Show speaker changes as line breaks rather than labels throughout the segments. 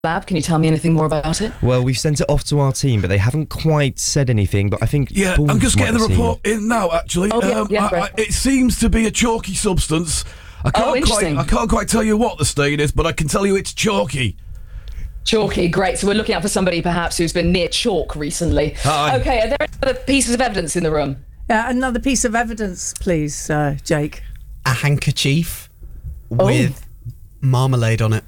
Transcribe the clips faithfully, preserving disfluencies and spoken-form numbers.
collab. Can you tell me anything more about it?
Well, we've sent it off to our team, but they haven't quite said anything. But I think
yeah,
Balls
I'm just
might
getting the
have seen
report in now. Actually,
Oh, yeah,
um,
yeah,
I,
right.
I, it seems to be a chalky substance. I
Oh,
can't quite,
interesting.
I can't quite tell you what the stain is, but I can tell you it's chalky.
Chalky, great. So we're looking out for somebody perhaps who's been near chalk recently.
Hi.
Okay, are there any other pieces of evidence in the room?
Uh, another piece of evidence, please, uh, Jake.
A handkerchief
Oh.
with marmalade on it.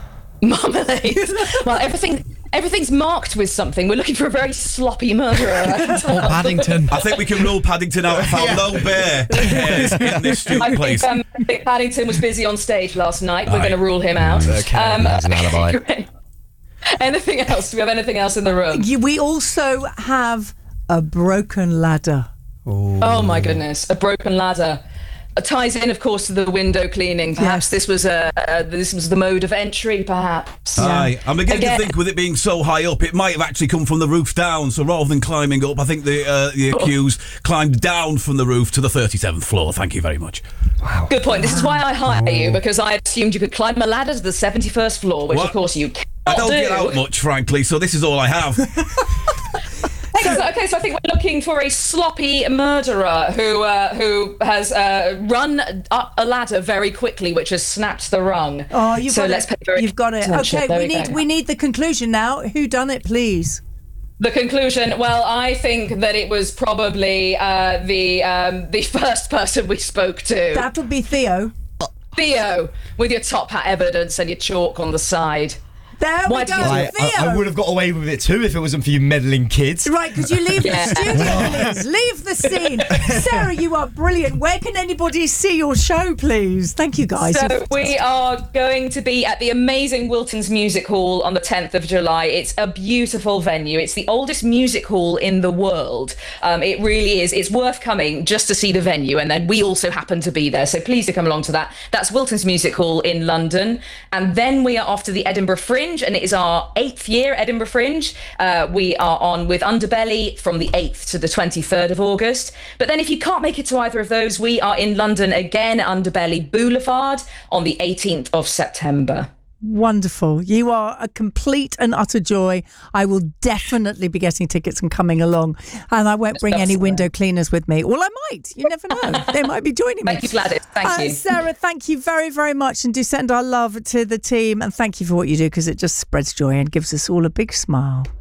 Marmalade. Well, everything everything's marked with something. We're looking for a very sloppy murderer. I can tell.
Or Paddington.
I think we can rule Paddington out. I found no bear hairs in this stew,
I
please.
think, um, I think Paddington was busy on stage last night. We're
Aye.
going to rule him out.
Okay, that's an alibi.
great. Anything else? Do we have anything else in the room?
You- We also have a broken ladder.
Oh my goodness, a broken ladder. It ties in, of course, to the window cleaning. Perhaps
Yes.
this was a uh, this was the mode of entry. Perhaps.
Aye, I'm beginning
Again-
to think with it being so high up, it might have actually come from the roof down. So rather than climbing up, I think the uh, the accused climbed down from the roof to the thirty-seventh floor. Thank you very much.
Good point. This is why I hire you, because I assumed you could climb a ladder to the seventy-first floor, which
What?
of course you cannot
I don't
do.
get out much, frankly, so this is all I have.
Okay, so, okay, so I think we're looking for a sloppy murderer who uh, who has uh, run up a ladder very quickly, which has snapped the rung.
Oh, you've
so
got
let's
it.
pay very
You've got it.
attention.
Okay,
There
we
we
need
go.
we need the conclusion now. Who done it, please?
The conclusion. Well, I think that it was probably uh, the um, the first person we spoke to,
That'll be Theo.
Theo, with your top hat evidence and your chalk on the side.
There
Why
we
did
go,
you-
I,
Theo.
I, I would have got away with it too if it wasn't for you meddling kids.
Right, could you leave
Yeah.
the studio, please? Leave the scene. Sarah, you are brilliant. Where can anybody see your show, please? Thank you, guys.
So
You're
we are going to be at the amazing Wilton's Music Hall on the tenth of July. It's a beautiful venue. It's the oldest music hall in the world. Um, it really is. It's worth coming just to see the venue. And then we also happen to be there. So please do come along to that. That's Wilton's Music Hall in London. And then we are off to the Edinburgh Fringe, and it is our eighth year Edinburgh Fringe. Uh, we are on with Underbelly from the eighth to the twenty-third of August. But then if you can't make it to either of those, we are in London again at Underbelly Boulevard on the eighteenth of September.
wonderful. You are a complete and utter joy. I will definitely be getting tickets and coming along. And I won't bring any window cleaners with me. Well, I might. You never know. They might be joining me.
Thank you, Gladys. Thank
Uh,
you.
Sarah, thank you very, very much. And do send our love to the team. And thank you for what you do, because it just spreads joy and gives us all a big smile.